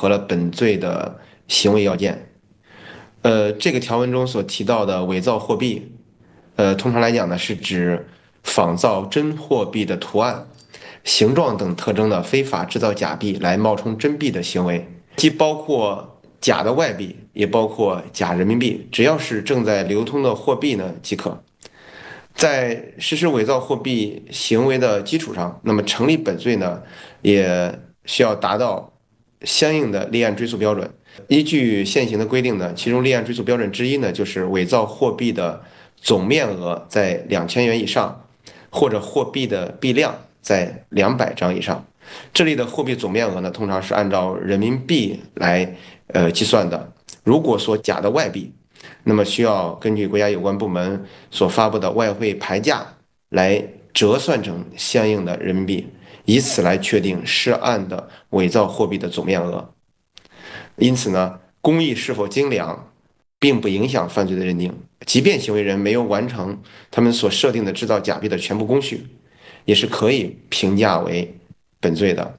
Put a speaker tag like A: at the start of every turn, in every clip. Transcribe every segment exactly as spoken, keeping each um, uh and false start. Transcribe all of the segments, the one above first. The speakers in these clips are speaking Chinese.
A: 合了本罪的行为要件。呃，这个条文中所提到的伪造货币，呃，通常来讲呢，是指仿造真货币的图案、形状等特征的非法制造假币来冒充真币的行为，既包括假的外币，也包括假人民币，只要是正在流通的货币呢即可。在实施伪造货币行为的基础上，那么成立本罪呢，也需要达到相应的立案追诉标准。依据现行的规定呢，其中立案追诉标准之一呢，就是伪造货币的总面额在两千元以上，或者货币的币量在两百张以上。这里的货币总面额呢，通常是按照人民币来呃计算的。如果说假的外币，那么需要根据国家有关部门所发布的外汇牌价来折算成相应的人民币，以此来确定涉案的伪造货币的总面额。因此呢，工艺是否精良并不影响犯罪的认定，即便行为人没有完成他们所设定的制造假币的全部工序，也是可以评价为本罪的。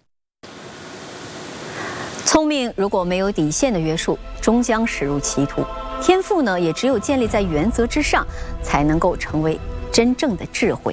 B: 聪明如果没有底线的约束，终将驶入歧途；天赋呢，也只有建立在原则之上，才能够成为真正的智慧。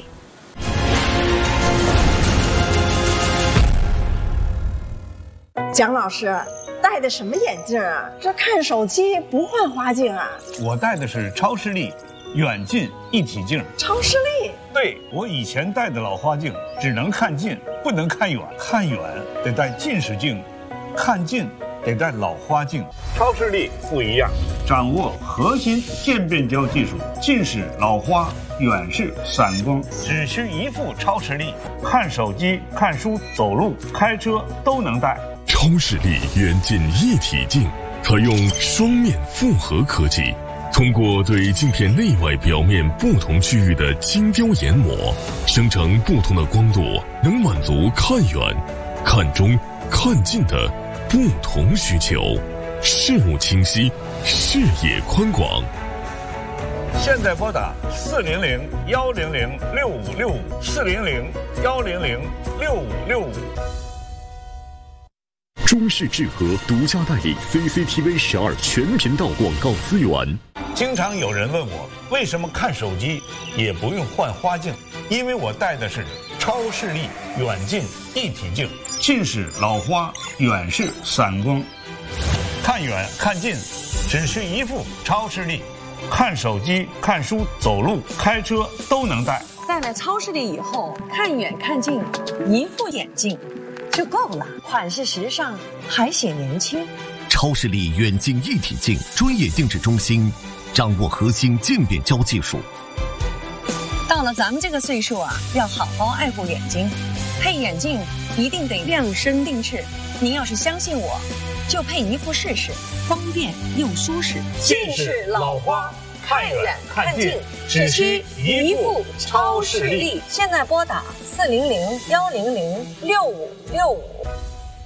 C: 蒋老师戴的什么眼镜啊？这看手机不换花镜啊？
D: 我戴的是超视力远近一体镜。
C: 超视力？
D: 对，我以前戴的老花镜只能看近，不能看远，看远得戴近视镜，看近得戴老花镜。超视力不一样，掌握核心渐变焦技术，近视、老花、远视、散光，只需一副超视力，看手机、看书、走路、开车都能戴。
E: 超视力远近一体镜采用双面复合科技，通过对镜片内外表面不同区域的精雕研磨，生成不同的光度，能满足看远、看中、看近的不同需求，视物清晰，视野宽广。
D: 现在拨打四零零幺零零六五六五四零零幺零零六五六五。
E: 中视智和独家代理 C C T V 十二全频道广告资源。
D: 经常有人问我，为什么看手机也不用换花镜？因为我戴的是超视力远近一体镜，近视、老花、远视、散光，看远看近只需一副超视力，看手机、看书、走路、开车都能戴。
C: 戴了超视力以后，看远看近，一副眼镜就够了，款式时尚，还显年轻。
F: 超视力远近一体镜专业定制中心，掌握核心渐变焦技术。
C: 到了咱们这个岁数啊，要好好爱护眼睛，配眼镜一定得量身定制。您要是相信我，就配一副试试，方便又舒适。
D: 近视、老花，看远看近，只需一副超视力。
C: 现在拨打四零零幺零零六五六五。